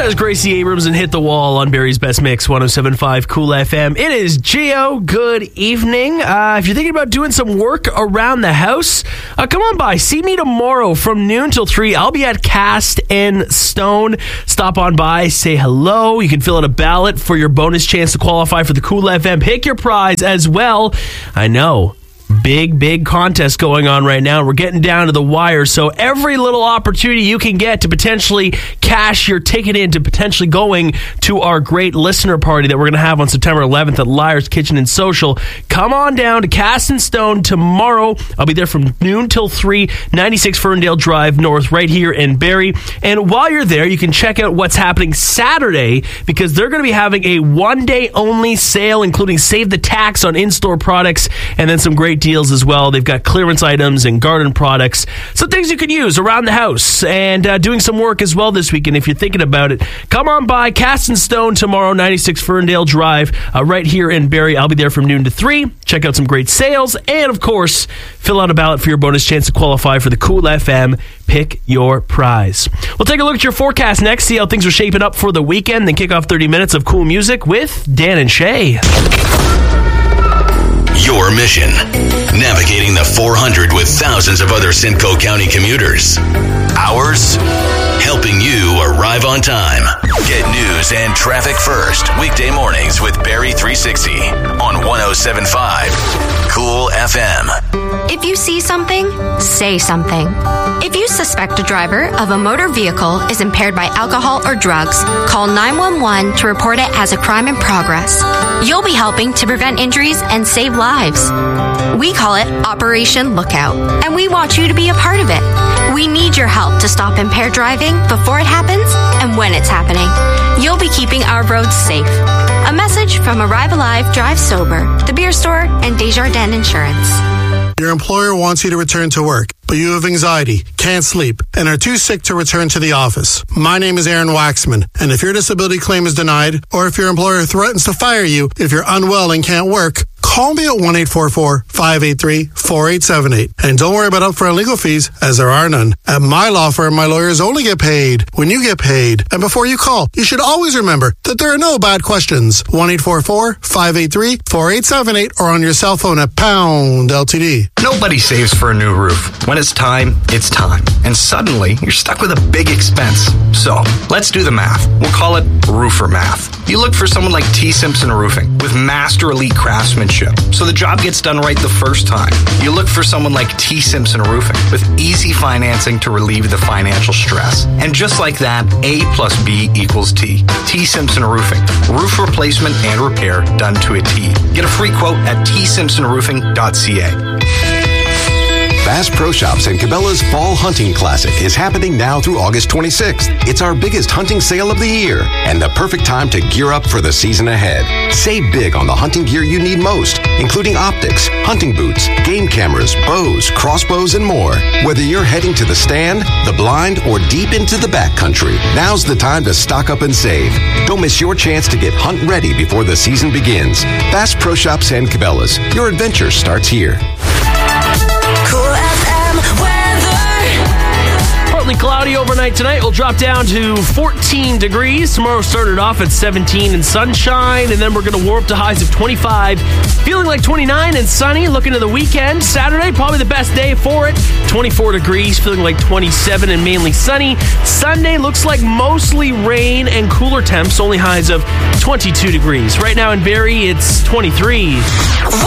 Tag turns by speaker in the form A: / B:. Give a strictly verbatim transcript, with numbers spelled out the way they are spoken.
A: is Gracie Abrams and Hit the Wall on Barry's Best Mix, one oh seven point five Cool F M. It is Gio. Good evening. Uh, if you're thinking about doing some work around the house, uh, come on by. See me tomorrow from noon till three. I'll be at Cast and Stone. Stop on by, say hello. You can fill out a ballot for your bonus chance to qualify for the Cool F M. Pick your prize as well. I know. Big, big contest going on right now. We're getting down to the wire, so every little opportunity you can get to potentially cash your ticket in to potentially going to our great listener party that we're going to have on September eleventh at Liar's Kitchen and Social. Come on down to Cast and Stone tomorrow. I'll be there from noon till three, ninety-six Ferndale Drive North, right here in Barrie. And while you're there, you can check out what's happening Saturday, because they're going to be having a one-day only sale, including Save the Tax on in-store products, and then some great deals as well. They've got clearance items and garden products, some things you could use around the house, and uh, doing some work as well this weekend if you're thinking about it. Come on by Cast and Stone tomorrow, ninety-six Ferndale Drive, uh, right here in Barrie. I'll be there from noon to three. Check out some great sales, and of course, fill out a ballot for your bonus chance to qualify for the Cool F M. Pick your prize. We'll take a look at your forecast next, see how things are shaping up for the weekend, then kick off thirty minutes of cool music with Dan and Shay.
B: Your mission, navigating the four hundred with thousands of other Simcoe County commuters. Ours, helping you arrive on time. Get news and traffic first, weekday mornings with Barrie three sixty on one oh seven point five Cool F M.
C: If you see something, say something. If you suspect a driver of a motor vehicle is impaired by alcohol or drugs, call nine one one to report it as a crime in progress. You'll be helping to prevent injuries and save lives. We call it Operation Lookout, and we want you to be a part of it. We need your help to stop impaired driving before it happens and when it's happening. You'll be keeping our roads safe. A message from Arrive Alive, Drive Sober, The Beer Store, and Desjardins Insurance.
D: Your employer wants you to return to work, but you have anxiety, can't sleep, and are too sick to return to the office. My name is Aaron Waxman, and if your disability claim is denied, or if your employer threatens to fire you if you're unwell and can't work, call me at one eight four four, five eight three, four eight seven eight. And don't worry about upfront legal fees, as there are none. At my law firm, my lawyers only get paid when you get paid. And before you call, you should always remember that there are no bad questions. one eight four four, five eight three, four eight seven eight or on your cell phone at pound L T D.
E: Nobody saves for a new roof. When it's time, it's time. And suddenly, you're stuck with a big expense. So, let's do the math. We'll call it roofer math. You look for someone like T. Simpson Roofing with master elite craftsmanship, so the job gets done right the first time. You look for someone like T. Simpson Roofing with easy financing to relieve the financial stress. And just like that, A plus B equals T. T. Simpson Roofing. Roof replacement and repair done to a T. Get a free quote at t simpson roofing dot c a.
F: Bass Pro Shops and Cabela's Fall Hunting Classic is happening now through August twenty-sixth. It's our biggest hunting sale of the year and the perfect time to gear up for the season ahead. Save big on the hunting gear you need most, including optics, hunting boots, game cameras, bows, crossbows, and more. Whether you're heading to the stand, the blind, or deep into the backcountry, now's the time to stock up and save. Don't miss your chance to get hunt ready before the season begins. Bass Pro Shops and Cabela's. Your adventure starts here.
G: Cool F M weather.
A: Partly cloudy overnight tonight. We'll drop down to fourteen degrees. Tomorrow started off at seventeen and sunshine, and then we're going to warp to highs of twenty-five. Feeling like twenty-nine and sunny. Looking to the weekend. Saturday, probably the best day for it. twenty-four degrees. Feeling like twenty-seven and mainly sunny. Sunday looks like mostly rain and cooler temps. Only highs of twenty-two degrees. Right now in Barrie, it's twenty-three.